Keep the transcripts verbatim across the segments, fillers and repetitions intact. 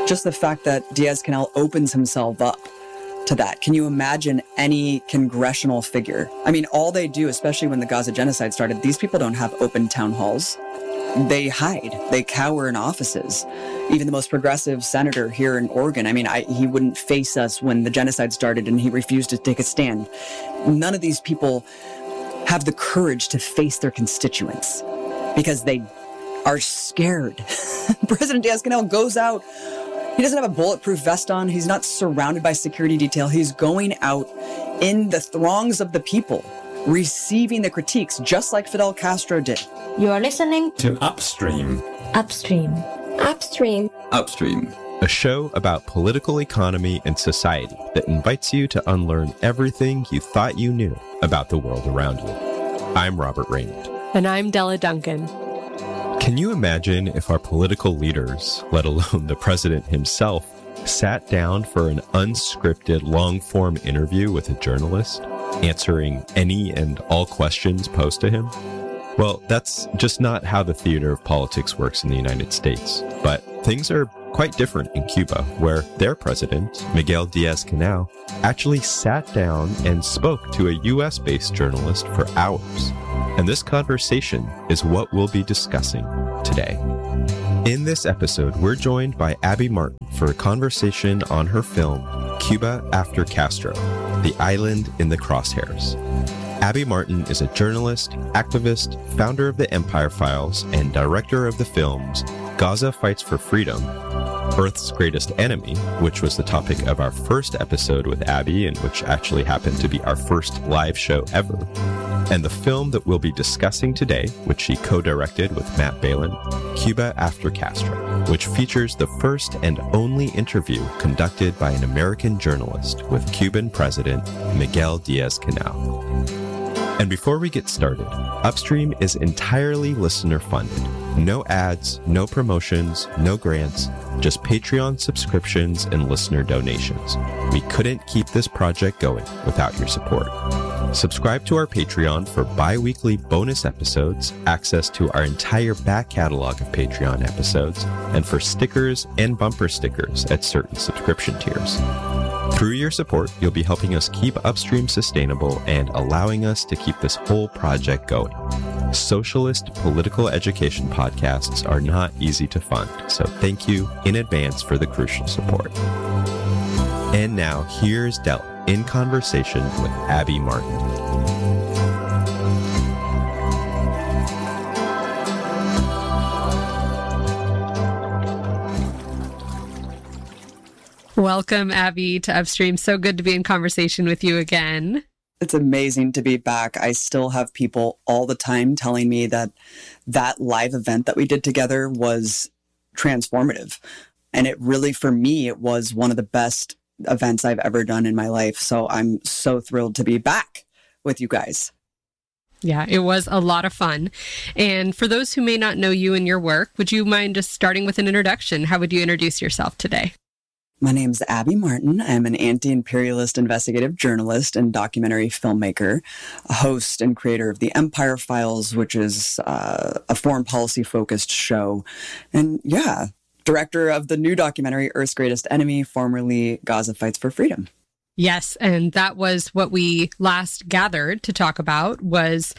Just the fact that Diaz-Canel opens himself up to that. Can you imagine any congressional figure? I mean, all they do, especially when the Gaza genocide started, these people don't have open town halls. They hide. They cower in offices. Even the most progressive senator here in Oregon, I mean, I, he wouldn't face us when the genocide started and he refused to take a stand. None of these people have the courage to face their constituents because they are scared. President Diaz-Canel goes out. He doesn't have a bulletproof vest on. He's not surrounded by security detail. He's going out in the throngs of the people, receiving the critiques, just like Fidel Castro did. You are listening to Upstream. Upstream. Upstream. Upstream. A show about political economy and society that invites you to unlearn everything you thought you knew about the world around you. I'm Robert Raymond. And I'm Della Duncan. Can you imagine if our political leaders, let alone the president himself, sat down for an unscripted long-form interview with a journalist, answering any and all questions posed to him? Well, that's just not how the theater of politics works in the United States. But things are quite different in Cuba, where their president, Miguel Diaz-Canel, actually sat down and spoke to a U S-based journalist for hours. And this conversation is what we'll be discussing today. In this episode, we're joined by Abby Martin for a conversation on her film, Cuba After Castro, The Island in the Crosshairs. Abby Martin is a journalist, activist, founder of the Empire Files, and director of the films Gaza Fights for Freedom, Earth's Greatest Enemy, which was the topic of our first episode with Abby and which actually happened to be our first live show ever, and the film that we'll be discussing today, which she co-directed with Matt Balin, Cuba After Castro, which features the first and only interview conducted by an American journalist with Cuban President Miguel Diaz-Canel. And before we get started, Upstream is entirely listener-funded. No ads, no promotions, no grants, just Patreon subscriptions and listener donations. We couldn't keep this project going without your support. Subscribe to our Patreon for bi-weekly bonus episodes, access to our entire back catalog of Patreon episodes, and for stickers and bumper stickers at certain subscription tiers. Through your support, you'll be helping us keep Upstream sustainable and allowing us to keep this whole project going. Socialist political education podcasts are not easy to fund, so thank you in advance for the crucial support. And now, here's Della in conversation with Abby Martin. Welcome, Abby, to Upstream. So good to be in conversation with you again. It's amazing to be back. I still have people all the time telling me that that live event that we did together was transformative. And it really, for me, it was one of the best events I've ever done in my life. So I'm so thrilled to be back with you guys. Yeah, it was a lot of fun. And for those who may not know you and your work, would you mind just starting with an introduction? How would you introduce yourself today? My name's Abby Martin. I'm an anti-imperialist investigative journalist and documentary filmmaker, a host and creator of The Empire Files, which is uh, a foreign policy-focused show. And yeah, director of the new documentary, Earth's Greatest Enemy, formerly Gaza Fights for Freedom. Yes, and that was what we last gathered to talk about was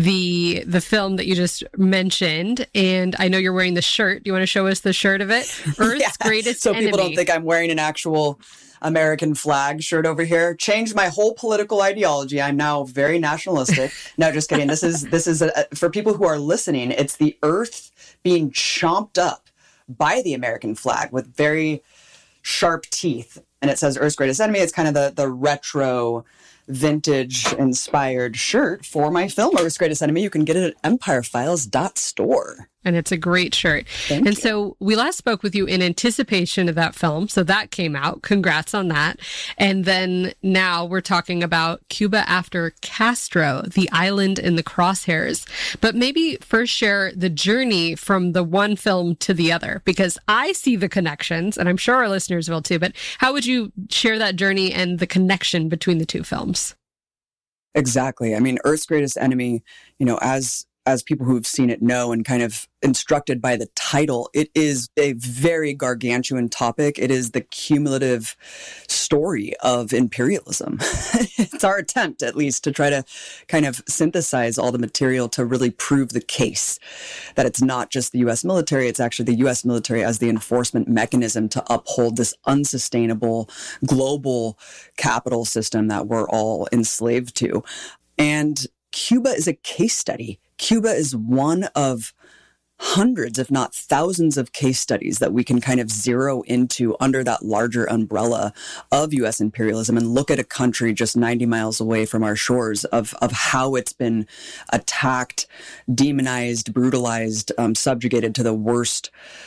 the the film that you just mentioned. And I know you're wearing the shirt. Do you want to show us the shirt of it? Earth's yeah, Greatest so Enemy. So people don't think I'm wearing an actual American flag shirt over here. Changed my whole political ideology. I'm now very nationalistic. No, just kidding. This is this is a, for people who are listening. It's the Earth being chomped up by the American flag with very sharp teeth. And it says Earth's Greatest Enemy. It's kind of the, the retro, vintage-inspired shirt for my film, Earth's Greatest Enemy. You can get it at empire files dot store. And it's a great shirt. Thank and you. So we last spoke with you in anticipation of that film. So that came out. Congrats on that. And then now we're talking about Cuba After Castro, The Island in the Crosshairs. But maybe first share the journey from the one film to the other, because I see the connections, and I'm sure our listeners will too. But how would you share that journey and the connection between the two films? Exactly. I mean, Earth's Greatest Enemy, you know, as as people who've seen it know and kind of instructed by the title, it is a very gargantuan topic. It is the cumulative story of imperialism. It's our attempt, at least, to try to kind of synthesize all the material to really prove the case that it's not just the U S military, it's actually the U S military as the enforcement mechanism to uphold this unsustainable global capital system that we're all enslaved to. And Cuba is a case study. Cuba is one of hundreds, if not thousands of case studies that we can kind of zero into under that larger umbrella of U S imperialism and look at a country just ninety miles away from our shores of, of how it's been attacked, demonized, brutalized, um, subjugated to the worst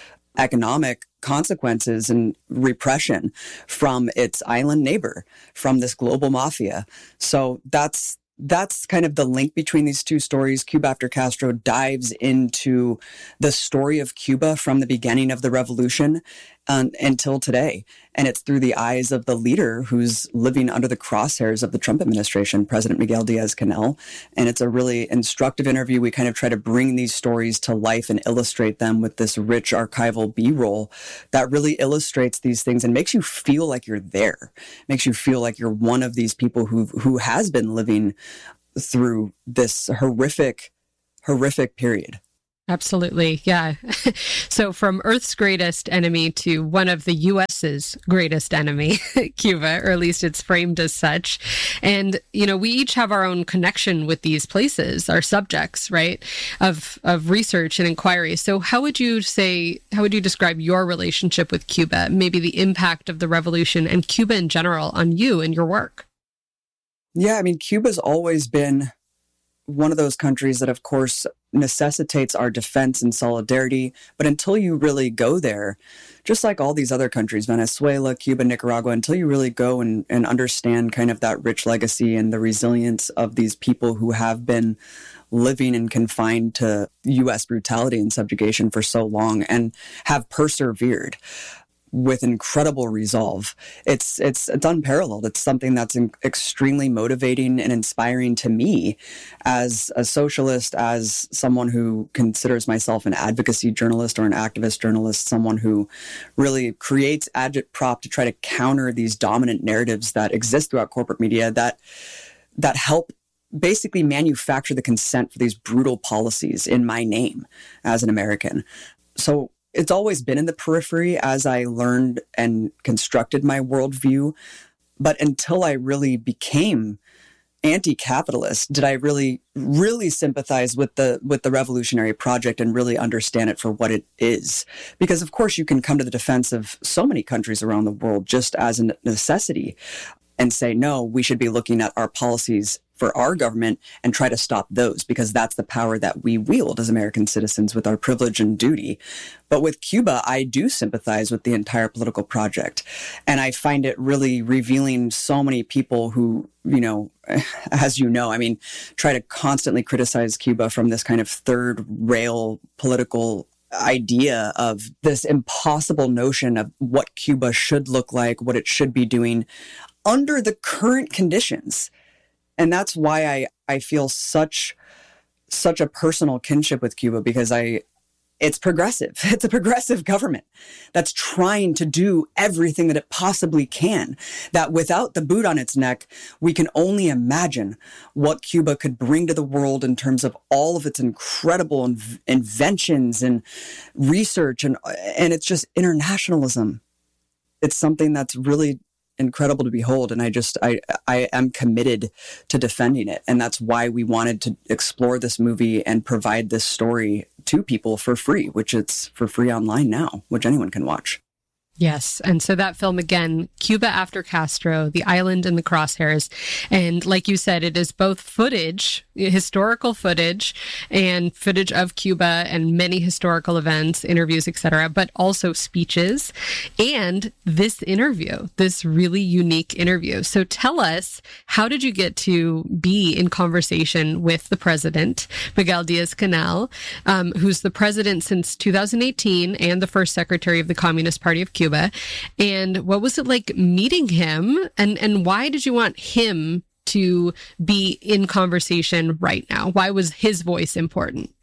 economic consequences and repression from its island neighbor, from this global mafia. So that's That's kind of the link between these two stories. Cuba After Castro dives into the story of Cuba from the beginning of the revolution um, until today. And it's through the eyes of the leader who's living under the crosshairs of the Trump administration, President Miguel Diaz-Canel. And it's a really instructive interview. We kind of try to bring these stories to life and illustrate them with this rich archival B-roll that really illustrates these things and makes you feel like you're there, makes you feel like you're one of these people who who has been living through this horrific, horrific period. Absolutely. Yeah. So from Earth's greatest enemy to one of the U S's greatest enemy, Cuba, or at least it's framed as such. And, you know, we each have our own connection with these places, our subjects, right, of of research and inquiry. So how would you say, how would you describe your relationship with Cuba, maybe the impact of the revolution and Cuba in general on you and your work? Yeah, I mean, Cuba's always been one of those countries that, of course, necessitates our defense and solidarity. But until you really go there, just like all these other countries, Venezuela, Cuba, Nicaragua, until you really go and, and understand kind of that rich legacy and the resilience of these people who have been living and confined to U S brutality and subjugation for so long and have persevered with incredible resolve. It's it's it's unparalleled. It's something that's in, extremely motivating and inspiring to me as a socialist, as someone who considers myself an advocacy journalist or an activist journalist, someone who really creates agitprop to try to counter these dominant narratives that exist throughout corporate media that that help basically manufacture the consent for these brutal policies in my name as an American. So it's always been in the periphery as I learned and constructed my worldview. But until I really became anti-capitalist, did I really, really sympathize with the with the revolutionary project and really understand it for what it is. Because, of course, you can come to the defense of so many countries around the world just as a necessity and say, no, we should be looking at our policies for our government and try to stop those, because that's the power that we wield as American citizens with our privilege and duty. But with Cuba, I do sympathize with the entire political project. And I find it really revealing so many people who, you know, as you know, I mean, try to constantly criticize Cuba from this kind of third rail political idea of this impossible notion of what Cuba should look like, what it should be doing under the current conditions. And that's why I, I feel such such a personal kinship with Cuba, because I it's progressive. It's a progressive government that's trying to do everything that it possibly can. That without the boot on its neck, we can only imagine what Cuba could bring to the world in terms of all of its incredible inv- inventions and research. And, and it's just internationalism. It's something that's really incredible to behold, and I just I I am committed to defending it, and that's why we wanted to explore this movie and provide this story to people for free, which it's for free online now, which anyone can watch. Yes. And so that film, again, Cuba After Castro, The Island in the Crosshairs. And like you said, it is both footage, historical footage, and footage of Cuba and many historical events, interviews, et cetera, but also speeches and this interview, this really unique interview. So tell us, how did you get to be in conversation with the president, Miguel Diaz-Canel, um, who's the president since two thousand eighteen and the first secretary of the Communist Party of Cuba? Cuba. And what was it like meeting him? And, and why did you want him to be in conversation right now? Why was his voice important?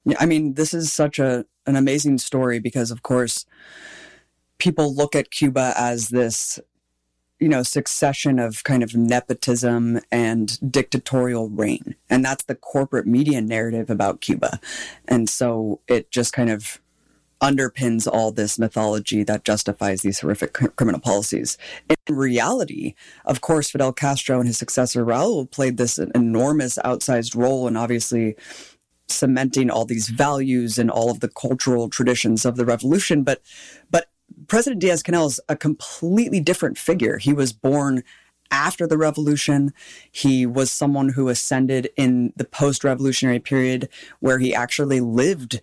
I mean, this is such a an amazing story because, of course, people look at Cuba as this, you know, succession of kind of nepotism and dictatorial reign. And that's the corporate media narrative about Cuba. And so it just kind of underpins all this mythology that justifies these horrific cr- criminal policies. In reality, of course, Fidel Castro and his successor Raul played this enormous outsized role in obviously cementing all these values and all of the cultural traditions of the revolution. But, but President Diaz-Canel is a completely different figure. He was born after the revolution. He was someone who ascended in the post-revolutionary period where he actually lived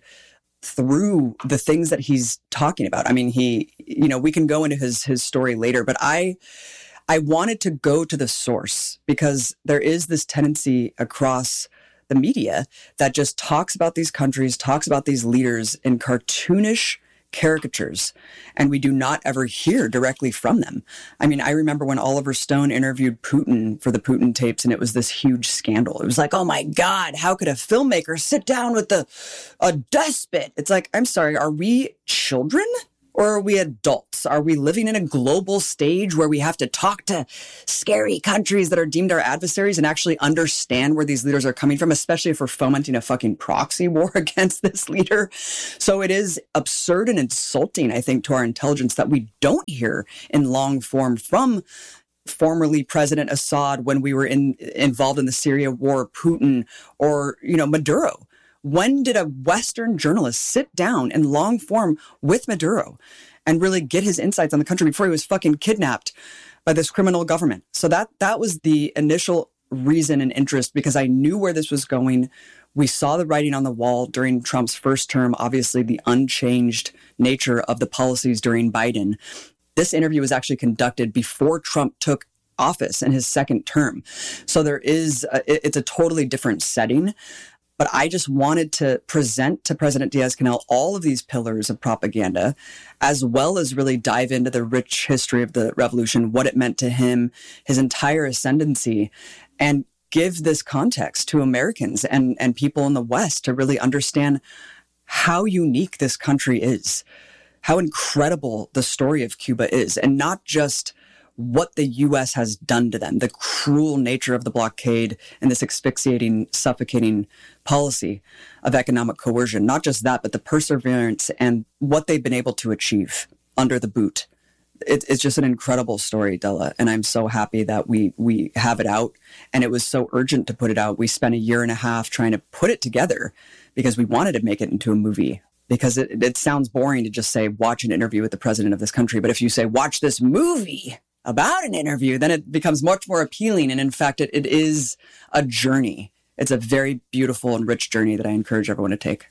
through the things that he's talking about. I mean, he, you know, we can go into his his story later, but I I wanted to go to the source because there is this tendency across the media that just talks about these countries, talks about these leaders in cartoonish caricatures, and we do not ever hear directly from them. I mean, I remember when Oliver Stone interviewed Putin for the Putin tapes, and it was this huge scandal. It was like, oh my God, how could a filmmaker sit down with the, a despot? It's like, I'm sorry, are we children? Or are we adults? Are we living in a global stage where we have to talk to scary countries that are deemed our adversaries and actually understand where these leaders are coming from, especially if we're fomenting a fucking proxy war against this leader? So it is absurd and insulting, I think, to our intelligence that we don't hear in long form from formerly President Assad when we were in, involved in the Syria war, Putin, or, you know, Maduro. When did a Western journalist sit down in long form with Maduro and really get his insights on the country before he was fucking kidnapped by this criminal government? So that that was the initial reason and interest, because I knew where this was going. We saw the writing on the wall during Trump's first term, obviously the unchanged nature of the policies during Biden. This interview was actually conducted before Trump took office in his second term. So there is, a, it's a totally different setting. But I just wanted to present to President Diaz-Canel all of these pillars of propaganda, as well as really dive into the rich history of the revolution, what it meant to him, his entire ascendancy, and give this context to Americans and, and people in the West to really understand how unique this country is, how incredible the story of Cuba is, and not just what the U S has done to them, the cruel nature of the blockade and this asphyxiating, suffocating policy of economic coercion. Not just that, but the perseverance and what they've been able to achieve under the boot. It, it's just an incredible story, Della, and I'm so happy that we we have it out, and it was so urgent to put it out. We spent a year and a half trying to put it together because we wanted to make it into a movie. Because it, it sounds boring to just say, watch an interview with the president of this country. But if you say, watch this movie about an interview, then it becomes much more appealing. And in fact, it, it is a journey. It's a very beautiful and rich journey that I encourage everyone to take.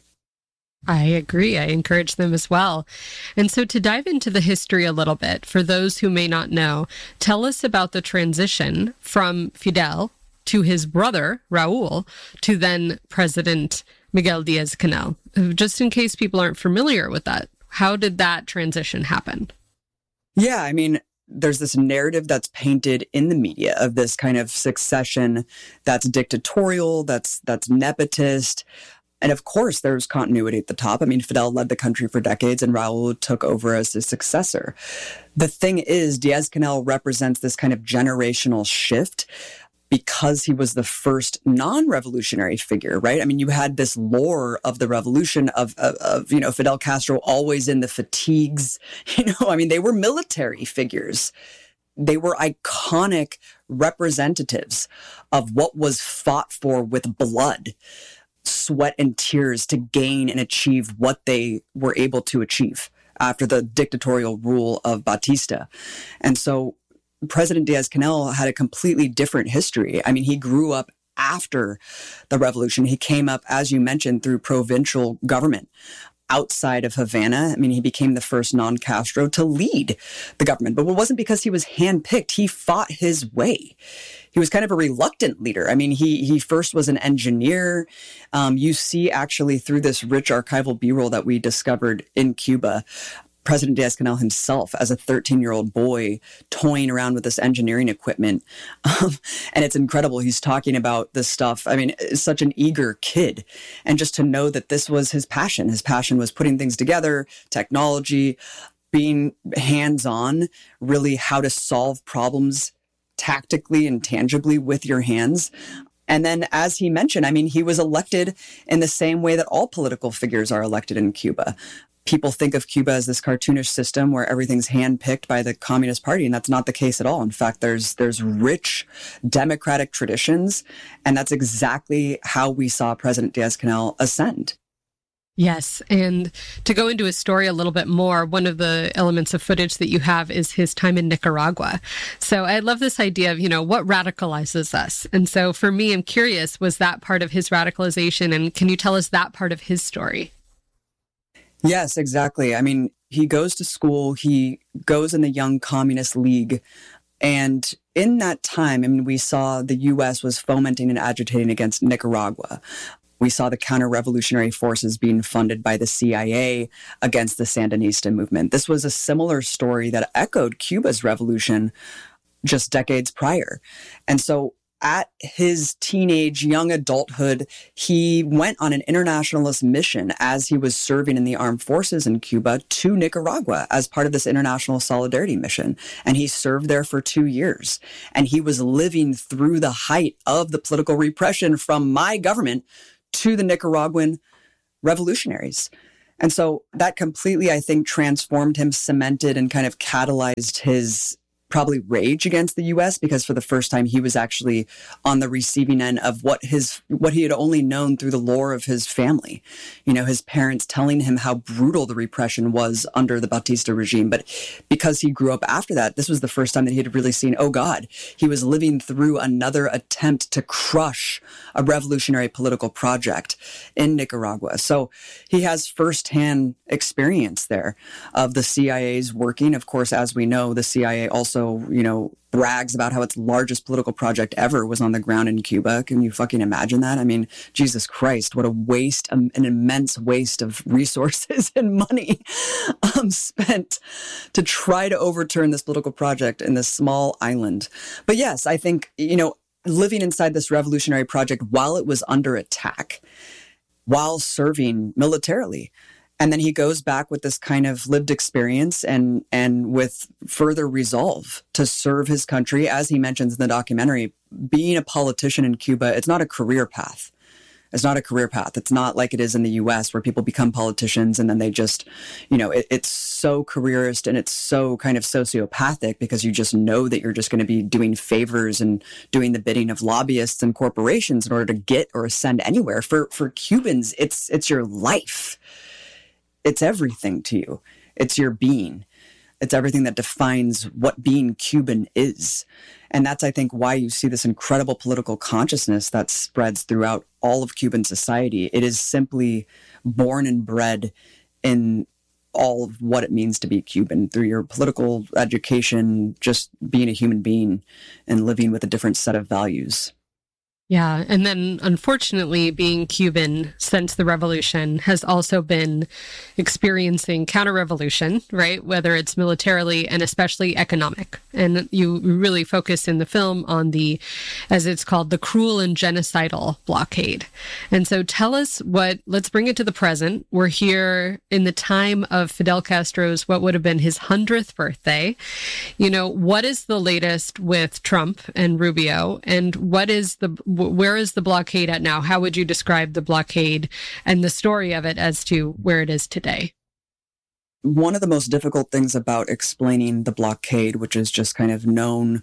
I agree. I encourage them as well. And so to dive into the history a little bit, for those who may not know, tell us about the transition from Fidel to his brother, Raul, to then President Miguel Diaz-Canel. Just in case people aren't familiar with that, how did that transition happen? Yeah, I mean, there's this narrative that's painted in the media of this kind of succession that's dictatorial, that's that's nepotist. And of course, there's continuity at the top. I mean, Fidel led the country for decades and Raul took over as his successor. The thing is, Diaz-Canel represents this kind of generational shift because he was the first non-revolutionary figure, right? I mean, you had this lore of the revolution of, of, of, you know, Fidel Castro always in the fatigues. You know, I mean, they were military figures. They were iconic representatives of what was fought for with blood, sweat, and tears to gain and achieve what they were able to achieve after the dictatorial rule of Batista. And so President Diaz-Canel had a completely different history. I mean, he grew up after the revolution. He came up, as you mentioned, through provincial government outside of Havana. I mean, he became the first non-Castro to lead the government. But it wasn't because he was handpicked. He fought his way. He was kind of a reluctant leader. I mean, he he first was an engineer. Um, you see actually through this rich archival B-roll that we discovered in Cuba, President Diaz-Canel himself as a thirteen-year-old boy toying around with this engineering equipment. Um, and it's incredible. He's talking about this stuff. I mean, such an eager kid. And just to know that this was his passion. His passion was putting things together, technology, being hands-on, really how to solve problems tactically and tangibly with your hands. And then, as he mentioned, I mean, he was elected in the same way that all political figures are elected in Cuba. People think of Cuba as this cartoonish system where everything's handpicked by the Communist Party, and that's not the case at all. In fact, there's there's rich democratic traditions, and that's exactly how we saw President Diaz-Canel ascend. Yes. And to go into his story a little bit more, one of the elements of footage that you have is his time in Nicaragua. So I love this idea of, you know, what radicalizes us? And so for me, I'm curious, was that part of his radicalization? And can you tell us that part of his story? Yes, exactly. I mean, he goes to school, he goes in the Young Communist League. And in that time, I mean, we saw the U S was fomenting and agitating against Nicaragua. We saw the counter-revolutionary forces being funded by the C I A against the Sandinista movement. This was a similar story that echoed Cuba's revolution just decades prior. And so at his teenage, young adulthood, he went on an internationalist mission as he was serving in the armed forces in Cuba to Nicaragua as part of this international solidarity mission. And he served there for two years. And he was living through the height of the political repression from my government to the Nicaraguan revolutionaries. And so that completely, I think, transformed him, cemented and kind of catalyzed his probably rage against the U S, because for the first time he was actually on the receiving end of what his what he had only known through the lore of his family. You know, his parents telling him how brutal the repression was under the Batista regime. But because he grew up after that, this was the first time that he had really seen, oh God, he was living through another attempt to crush a revolutionary political project in Nicaragua. So he has firsthand experience there of the C I A's working. Of course, as we know, the C I A also you know, brags about how its largest political project ever was on the ground in Cuba. Can you fucking imagine that? I mean, Jesus Christ, what a waste, um, an immense waste of resources and money um, spent to try to overturn this political project in this small island. But yes, I think, you know, living inside this revolutionary project while it was under attack, while serving militarily. And then he goes back with this kind of lived experience and and with further resolve to serve his country. As he mentions in the documentary, being a politician in Cuba, it's not a career path. It's not a career path. It's not like it is in the U S where people become politicians and then they just, you know, it, it's so careerist and it's so kind of sociopathic because you just know that you're just going to be doing favors and doing the bidding of lobbyists and corporations in order to get or ascend anywhere. For for Cubans, it's it's your life. It's everything to you. It's your being. It's everything that defines what being Cuban is. And that's, I think, why you see this incredible political consciousness that spreads throughout all of Cuban society. It is simply born and bred in all of what it means to be Cuban through your political education, just being a human being and living with a different set of values. Yeah. And then, unfortunately, being Cuban since the revolution has also been experiencing counter-revolution, right? Whether it's militarily and especially economic. And you really focus in the film on the, as it's called, the cruel and genocidal blockade. And so tell us what, let's bring it to the present. We're here in the time of Fidel Castro's, what would have been his hundredth birthday. You know, what is the latest with Trump and Rubio? And what is the, where is the blockade at now? How would you describe the blockade and the story of it as to where it is today? One of the most difficult things about explaining the blockade, which is just kind of known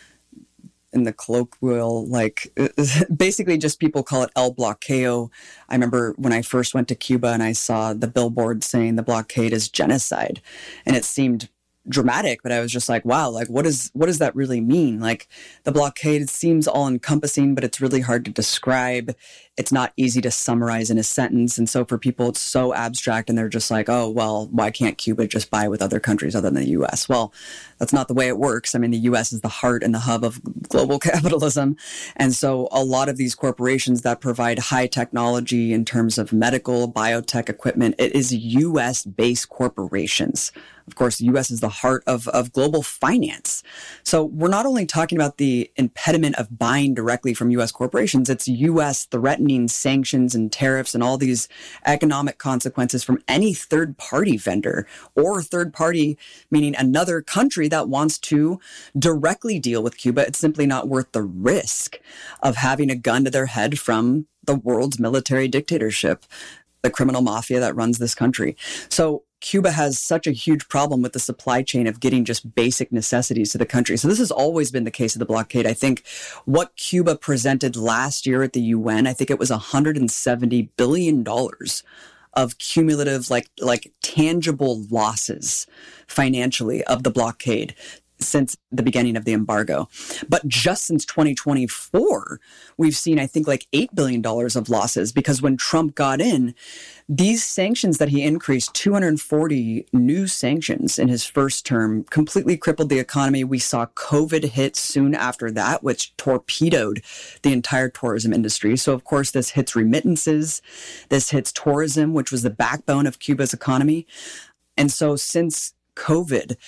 in the colloquial, like basically just people call it El Bloqueo. I remember when I first went to Cuba and I saw the billboard saying the blockade is genocide, and it seemed dramatic, but I was just like, wow, like what is what does that really mean? Like the blockade seems all encompassing, but it's really hard to describe. it's not easy to summarize in a sentence. And so for people, it's so abstract and they're just like, oh, well, why can't Cuba just buy with other countries other than the U S? Well, that's not the way it works. I mean, the U S is the heart and the hub of global capitalism. And so a lot of these corporations that provide high technology in terms of medical, biotech equipment, it is U S-based corporations. Of course, the U S is the heart of, of global finance. So we're not only talking about the impediment of buying directly from U S corporations, it's U S threatening sanctions and tariffs and all these economic consequences from any third-party vendor or third party, meaning another country that wants to directly deal with Cuba. It's simply not worth the risk of having a gun to their head from the world's military dictatorship, the criminal mafia that runs this country. So Cuba has such a huge problem with the supply chain of getting just basic necessities to the country. So this has always been the case of the blockade. I think what Cuba presented last year at the U N, I think it was one hundred seventy billion dollars of cumulative, like, like tangible losses financially of the blockade since the beginning of the embargo. But just since twenty twenty-four, we've seen, I think, like eight billion dollars of losses, because when Trump got in, these sanctions that he increased, two hundred forty new sanctions in his first term, completely crippled the economy. We saw COVID hit soon after that, which torpedoed the entire tourism industry. So, of course, this hits remittances. This hits tourism, which was the backbone of Cuba's economy. And so since COVID,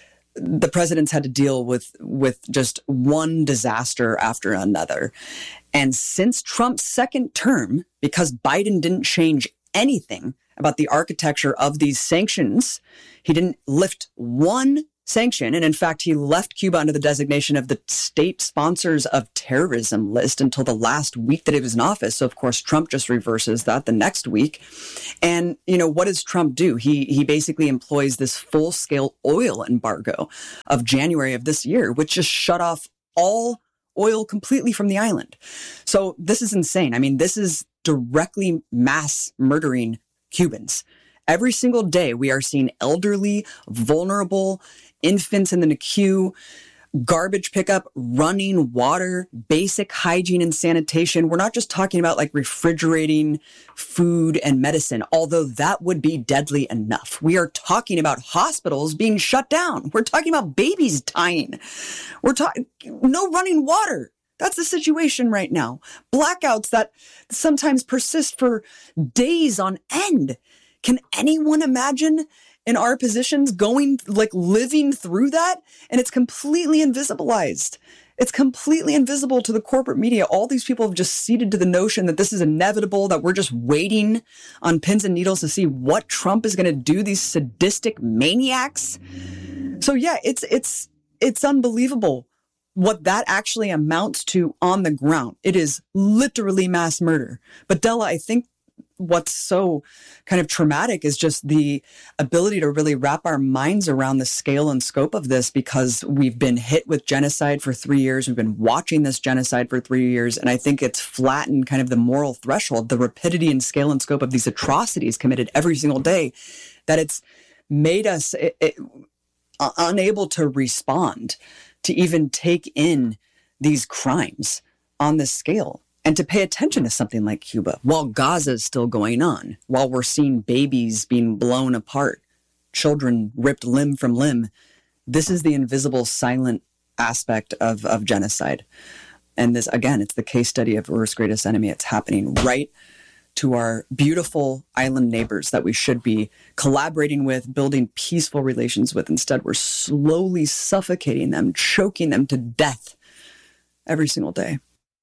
the president's had to deal with, with just one disaster after another. And since Trump's second term, because Biden didn't change anything about the architecture of these sanctions, he didn't lift one sanction. And in fact, he left Cuba under the designation of the state sponsors of terrorism list until the last week that he was in office. So, of course, Trump just reverses that the next week. And, you know, what does Trump do? He he basically employs this full-scale oil embargo of January of this year, which just shut off all oil completely from the island. So this is insane. I mean, this is directly mass murdering Cubans. Every single day, we are seeing elderly, vulnerable, infants in the N I C U, garbage pickup, running water, basic hygiene and sanitation. We're not just talking about like refrigerating food and medicine, although that would be deadly enough. We are talking about hospitals being shut down. We're talking about babies dying. We're talking no running water. That's the situation right now. Blackouts that sometimes persist for days on end. Can anyone imagine in our positions going, like living through that? And it's completely invisibilized. It's completely invisible to the corporate media. All these people have just ceded to the notion that this is inevitable, that we're just waiting on pins and needles to see what Trump is going to do, these sadistic maniacs. So yeah, it's, it's, it's unbelievable what that actually amounts to on the ground. It is literally mass murder. But Della, I think what's so kind of traumatic is just the ability to really wrap our minds around the scale and scope of this, because we've been hit with genocide for three years. We've been watching this genocide for three years. And I think it's flattened kind of the moral threshold, the rapidity and scale and scope of these atrocities committed every single day, that it's made us it, it, uh, unable to respond, to even take in these crimes on this scale. And to pay attention to something like Cuba while Gaza is still going on, while we're seeing babies being blown apart, children ripped limb from limb. This is the invisible, silent aspect of, of genocide. And this, again, it's the case study of Earth's greatest enemy. It's happening right to our beautiful island neighbors that we should be collaborating with, building peaceful relations with. Instead, we're slowly suffocating them, choking them to death every single day.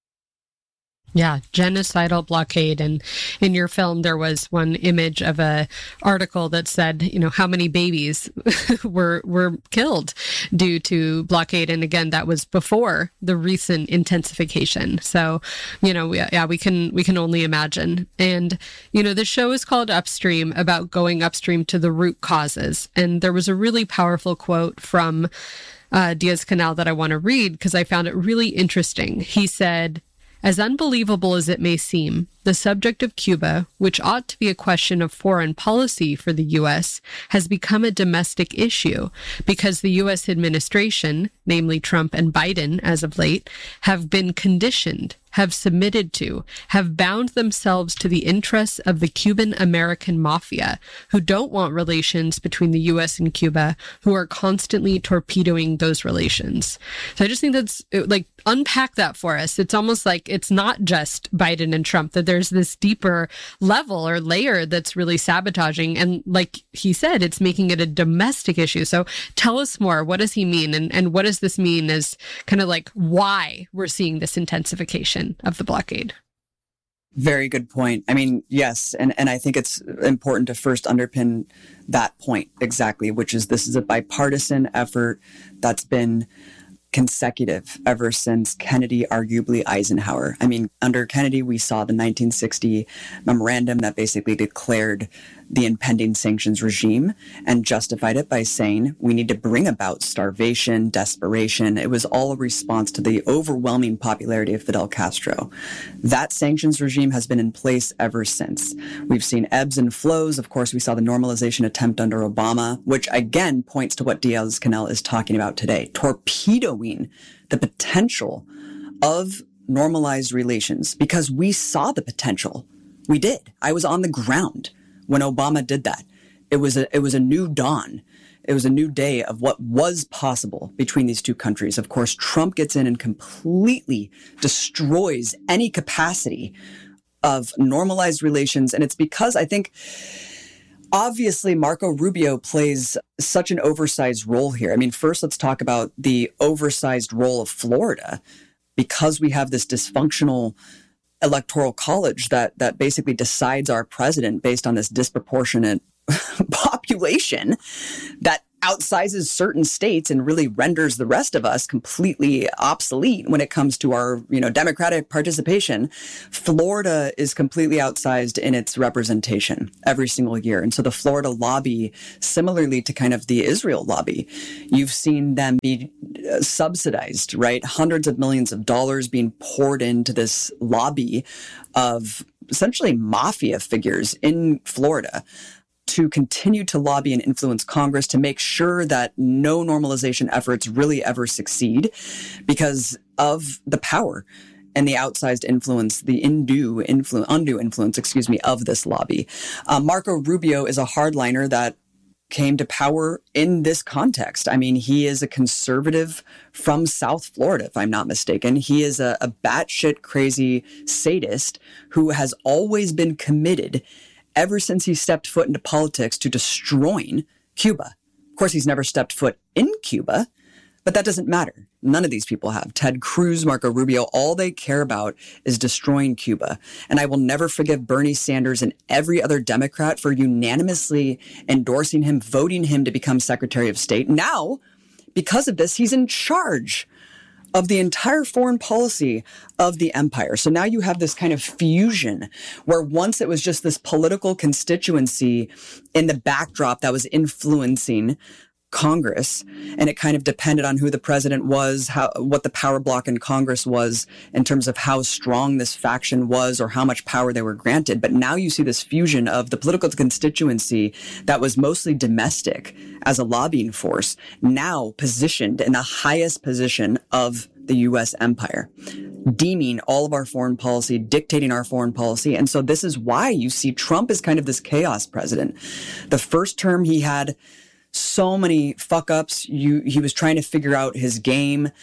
Yeah, genocidal blockade. And in your film, there was one image of a article that said, you know, how many babies were were killed due to blockade. And again, that was before the recent intensification. So, you know, we, yeah, we can we can only imagine. And, you know, the show is called Upstream, about going upstream to the root causes. And there was a really powerful quote from uh, Diaz-Canel that I want to read because I found it really interesting. He said, "As unbelievable as it may seem, the subject of Cuba, which ought to be a question of foreign policy for the U S, has become a domestic issue because the U S administration, namely Trump and Biden as of late, have been conditioned have submitted to, have bound themselves to the interests of the Cuban-American mafia, who don't want relations between the U S and Cuba, who are constantly torpedoing those relations. So I just think that's, like, unpack that for us. It's almost like it's not just Biden and Trump, that there's this deeper level or layer that's really sabotaging. And like he said, it's making it a domestic issue. So tell us more. What does he mean? And, and what does this mean as kind of like why we're seeing this intensification of the blockade? Very good point. I mean, yes. And, and I think it's important to first underpin that point exactly, which is this is a bipartisan effort that's been consecutive ever since Kennedy, arguably Eisenhower. I mean, under Kennedy, we saw the nineteen sixty memorandum that basically declared the impending sanctions regime and justified it by saying we need to bring about starvation, desperation. It was all a response to the overwhelming popularity of Fidel Castro. That sanctions regime has been in place ever since. We've seen ebbs and flows. Of course, we saw the normalization attempt under Obama, which again points to what Diaz-Canel is talking about today, torpedoing the potential of normalized relations because we saw the potential. We did. I was on the ground when Obama did that. It was a, it was a new dawn. It was a new day of what was possible between these two countries. Of course, Trump gets in and completely destroys any capacity of normalized relations. And it's because I think, obviously, Marco Rubio plays such an oversized role here. I mean, first, let's talk about the oversized role of Florida, because we have this dysfunctional electoral college that that basically decides our president based on this disproportionate population that outsizes certain states and really renders the rest of us completely obsolete when it comes to our, you know, democratic participation. Florida is completely outsized in its representation every single year. And so the Florida lobby, similarly to kind of the Israel lobby, you've seen them be subsidized, right? Hundreds of millions of dollars being poured into this lobby of essentially mafia figures in Florida to continue to lobby and influence Congress to make sure that no normalization efforts really ever succeed because of the power and the outsized influence, the undue influence, undue influence, excuse me, of this lobby. Uh, Marco Rubio is a hardliner that came to power in this context. I mean, he is a conservative from South Florida, if I'm not mistaken. He is a, a batshit crazy sadist who has always been committed ever since he stepped foot into politics to destroying Cuba. Of course, he's never stepped foot in Cuba, but that doesn't matter. None of these people have. Ted Cruz, Marco Rubio, all they care about is destroying Cuba. And I will never forgive Bernie Sanders and every other Democrat for unanimously endorsing him, voting him to become Secretary of State. Now, because of this, he's in charge of the entire foreign policy of the empire. So now you have this kind of fusion where once it was just this political constituency in the backdrop that was influencing Congress, and it kind of depended on who the president was, how, what the power block in Congress was in terms of how strong this faction was or how much power they were granted. But now you see this fusion of the political constituency that was mostly domestic as a lobbying force, now positioned in the highest position of the U S empire, deeming all of our foreign policy, dictating our foreign policy. And so this is why you see Trump is kind of this chaos president. The first term he had so many fuck ups. You, he was trying to figure out his game.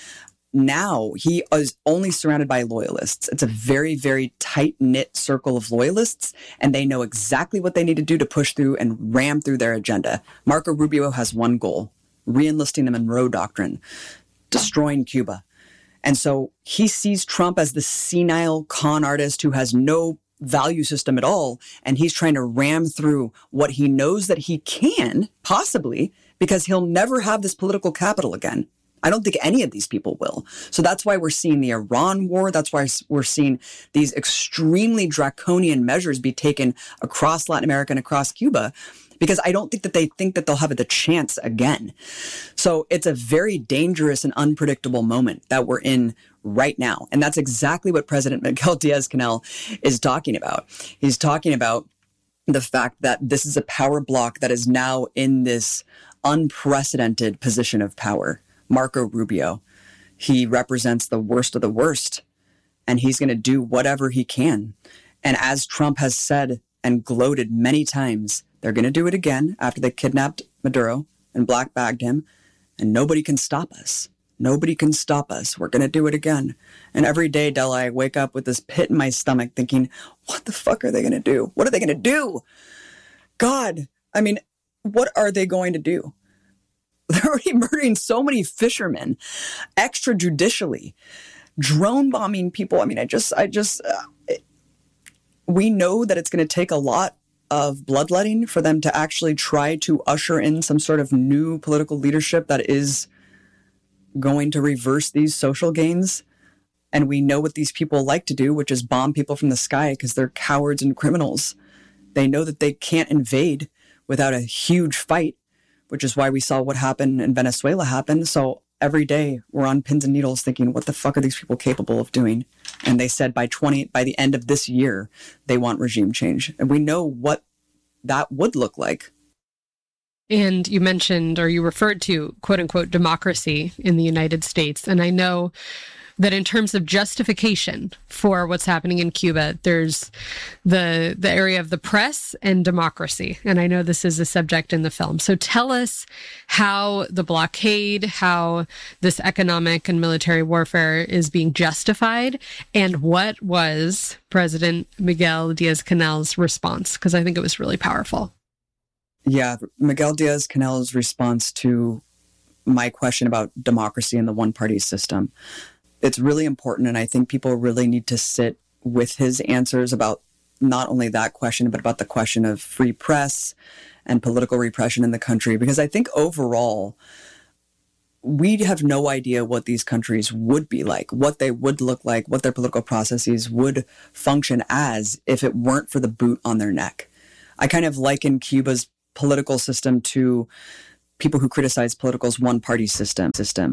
Now he is only surrounded by loyalists. It's a very, very tight knit circle of loyalists, and they know exactly what they need to do to push through and ram through their agenda. Marco Rubio has one goal: re-enlisting the Monroe Doctrine, destroying Cuba. And so he sees Trump as the senile con artist who has no value system at all. And he's trying to ram through what he knows that he can, possibly, because he'll never have this political capital again. I don't think any of these people will. So that's why we're seeing the Iran war. That's why we're seeing these extremely draconian measures be taken across Latin America and across Cuba, because I don't think that they think that they'll have the chance again. So it's a very dangerous and unpredictable moment that we're in right now. And that's exactly what President Miguel Diaz-Canel is talking about. He's talking about the fact that this is a power block that is now in this unprecedented position of power. Marco Rubio, he represents the worst of the worst and he's going to do whatever he can. And as Trump has said and gloated many times, they're going to do it again after they kidnapped Maduro and black bagged him, and nobody can stop us. Nobody can stop us. We're going to do it again. And every day, Della, I wake up with this pit in my stomach thinking, what the fuck are they going to do? What are they going to do? God, I mean, what are they going to do? They're already murdering so many fishermen extrajudicially, drone bombing people. I mean, I just, I just, uh, it, we know that it's going to take a lot of bloodletting for them to actually try to usher in some sort of new political leadership that is going to reverse these social gains. And we know what these people like to do, which is bomb people from the sky because they're cowards and criminals. They know that they can't invade without a huge fight, which is why we saw what happened in Venezuela happen. So every day we're on pins and needles thinking, what the fuck are these people capable of doing? And they said by twenty, by the end of this year, they want regime change. And we know what that would look like. And you mentioned, or you referred to, quote unquote, democracy in the United States. And I know that in terms of justification for what's happening in Cuba, there's the the area of the press and democracy. And I know this is a subject in the film. So tell us how the blockade, how this economic and military warfare is being justified, and what was President Miguel Diaz-Canel's response? Because I think it was really powerful. Yeah, Miguel Diaz-Canel's response to my question about democracy and the one-party system. It's really important, and I think people really need to sit with his answers about not only that question, but about the question of free press and political repression in the country. Because I think overall, we have no idea what these countries would be like, what they would look like, what their political processes would function as if it weren't for the boot on their neck. I kind of liken Cuba's political system to people who criticize political's one-party system. system.